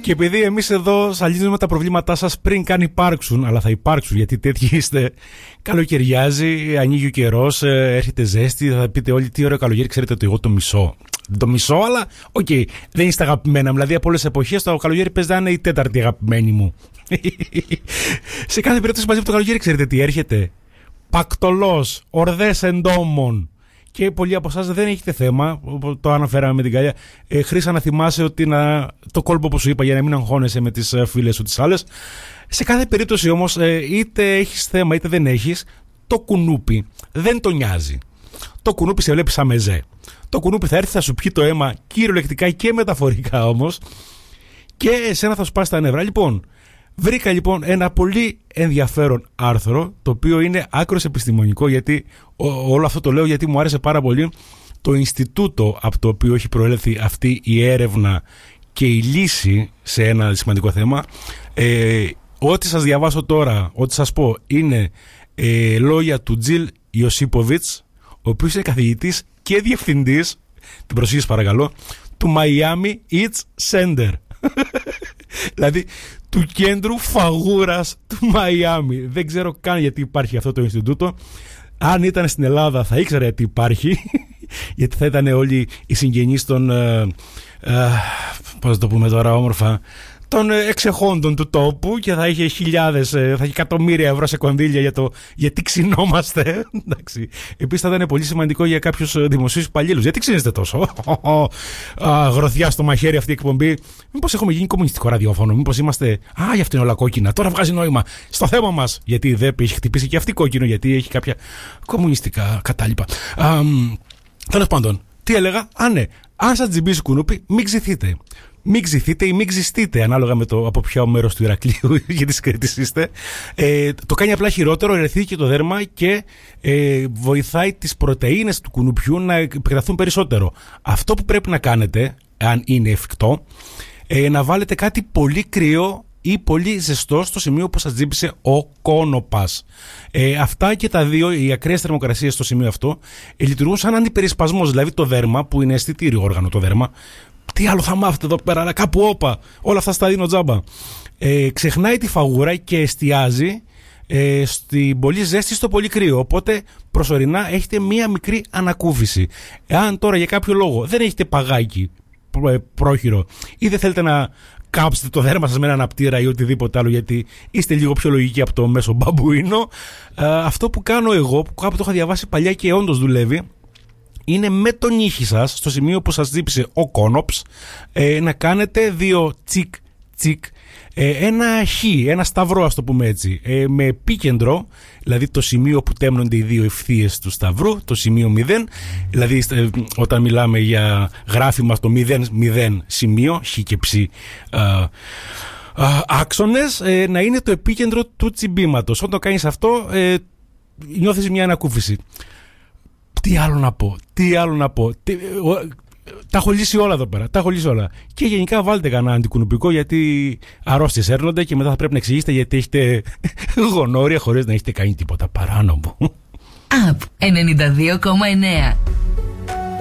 Και επειδή εμείς εδώ σαλίζουμε τα προβλήματά σας πριν καν υπάρξουν, αλλά θα υπάρξουν γιατί τέτοιοι είστε, καλοκαιριάζει, ανοίγει ο καιρός, έρχεται ζέστη, θα πείτε όλοι τι ωραίο καλοκαίρι, ξέρετε ότι εγώ το μισώ. Το μισώ, αλλά οκ, δεν είστε αγαπημένα. Δηλαδή από όλες τις εποχές το καλοκαίρι παίζει να είναι η τέταρτη αγαπημένη μου. Σε κάθε περίπτωση μαζί με το καλοκαίρι, ξέρετε τι έρχεται? Πακτολός, ορδές εντόμων. Και πολλοί από εσάς δεν έχετε θέμα, το αναφέραμε με την Καλιά. Χρήσα να θυμάσαι ότι το κόλπο που σου είπα για να μην αγχώνεσαι με τις φίλες σου τις άλλες. Σε κάθε περίπτωση όμως, είτε έχεις θέμα είτε δεν έχεις, το κουνούπι δεν το νοιάζει. Το κουνούπι σε βλέπει σαν μεζέ. Το κουνούπι θα έρθει, θα σου πιει το αίμα κυριολεκτικά και μεταφορικά όμως, και εσένα θα σου πάει στα νεύρα. Λοιπόν, βρήκα λοιπόν ένα πολύ ενδιαφέρον άρθρο, το οποίο είναι άκρως επιστημονικό, γιατί όλο αυτό το λέω γιατί μου άρεσε πάρα πολύ το Ινστιτούτο από το οποίο έχει προέλθει αυτή η έρευνα και η λύση σε ένα σημαντικό θέμα. Ό,τι σας διαβάσω τώρα, ό,τι σας πω, είναι λόγια του Τζιλ Ιωσίποβιτς, ο οποίος είναι καθηγητής και διευθυντής, την προσοχή παρακαλώ, του Miami Eats Center. Δηλαδή του κέντρου φαγούρας του Μαϊάμι. Δεν ξέρω καν γιατί υπάρχει αυτό το Ινστιτούτο. Αν ήταν στην Ελλάδα θα ήξερα γιατί υπάρχει, γιατί θα ήταν όλοι οι συγγενείς των πώς να το πούμε τώρα όμορφα, των εξεχόντων του τόπου, και θα είχε χιλιάδες, θα είχε εκατομμύρια ευρώ σε κονδύλια για το γιατί ξυνόμαστε. Επίσης θα ήταν πολύ σημαντικό για κάποιους δημοσίους υπαλλήλους. Γιατί ξύνεστε τόσο? Γροθιά στο μαχαίρι αυτή η εκπομπή. Μήπως έχουμε γίνει κομμουνιστικό ραδιόφωνο? Μήπως είμαστε? Γι' αυτό είναι όλα κόκκινα. Τώρα βγάζει νόημα στο θέμα μας. Γιατί δεν έχει χτυπήσει και αυτή κόκκινο? Γιατί έχει κάποια κομμουνιστικά κατάλοιπα. Τέλος πάντων, τι έλεγα? Ναι, αν σας τζιμπήσει κουνούπι, μην ξυθείτε. Μην ξυθείτε ή μην ξυστείτε, ανάλογα με το από ποιο μέρος του Ηρακλείου για τις Κρήτης είστε. Το κάνει απλά χειρότερο, ερεθίζει και το δέρμα και βοηθάει τις πρωτεΐνες του κουνουπιού να επεκταθούν περισσότερο. Αυτό που πρέπει να κάνετε, αν είναι εφικτό, να βάλετε κάτι πολύ κρύο ή πολύ ζεστό στο σημείο που σας τζίμπησε ο κόνοπας. Αυτά και τα δύο, οι ακραίες θερμοκρασίες στο σημείο αυτό, λειτουργούν σαν αντιπερισπασμός. Δηλαδή το δέρμα, που είναι αισθητήριο όργανο το δέρμα, τι άλλο θα μάθετε εδώ πέρα, αλλά κάπου όπα, όλα αυτά στα δίνω τζάμπα. Ξεχνάει τη φαγούρα και εστιάζει στην πολύ ζέστη, στο πολύ κρύο. Οπότε προσωρινά έχετε μία μικρή ανακούφιση. Εάν τώρα για κάποιο λόγο δεν έχετε παγάκι πρόχειρο ή δεν θέλετε να κάψετε το δέρμα σας με ένα αναπτήρα ή οτιδήποτε άλλο, γιατί είστε λίγο πιο λογικοί από το μέσο μπαμπουίνο, αυτό που κάνω εγώ, που κάπου το είχα διαβάσει παλιά και όντως δουλεύει, είναι με τον νύχι σας, στο σημείο που σας τζίψε ο κόνοψ, να κάνετε δύο τσικ τσικ, ένα χ, ένα σταυρό, ας το πούμε έτσι, με επίκεντρο, δηλαδή το σημείο που τέμνονται οι δύο ευθείες του σταυρού, το σημείο 0, δηλαδή όταν μιλάμε για γράφημα το 0,0 σημείο, χ και ψ άξονες, να είναι το επίκεντρο του τσιμπήματος. Όταν το κάνεις αυτό, νιώθεις μια ανακούφιση. Τι άλλο να πω. Τα έχω λύσει όλα εδώ πέρα. Και γενικά βάλτε κανένα αντικουνουπικό, γιατί αρρώστιες έρνονται και μετά θα πρέπει να εξηγήσετε γιατί έχετε γονόρια χωρίς να έχετε κάνει τίποτα παράνομο. ΑΠ 92,9.